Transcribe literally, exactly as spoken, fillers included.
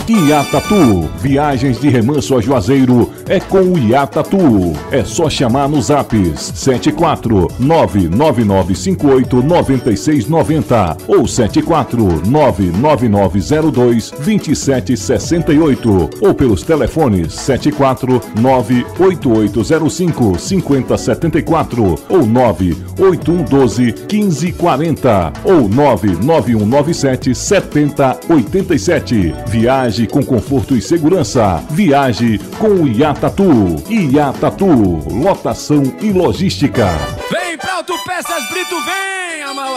Iatatu, viagens de Remanso a Juazeiro é com o Iatatu. É só chamar nos zaps sete quatro nove nove nove cinco oito nove seis nove zero ou sete quatro nove nove nove zero dois dois sete seis oito ou pelos telefones sete quatro nove oito oito zero cinco cinco zero sete quatro ou nove oito um um doze quinze quarenta ou nove nove um nove sete sete zero oito sete. Viaje com conforto e segurança. Viaje com o Iatatu. Iatatu, lotação e logística. Vem pra Autopeças Brito, vem, amar.